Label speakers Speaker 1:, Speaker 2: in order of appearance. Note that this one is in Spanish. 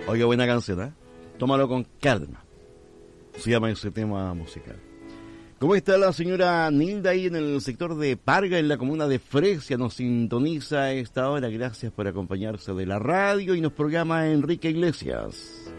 Speaker 1: Oiga, buena canción, ¿eh? Tómalo con calma. Se llama ese tema musical. ¿Cómo está la señora Nilda ahí en el sector de Parga, en la comuna de Fresia? Nos sintoniza a esta hora. Gracias por acompañarse de la radio y nos programa Enrique Iglesias.